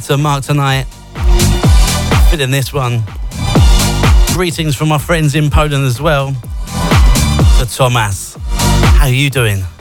to Mark tonight. Feeling this one. Greetings from my friends in Poland as well. To Thomas. How are you doing?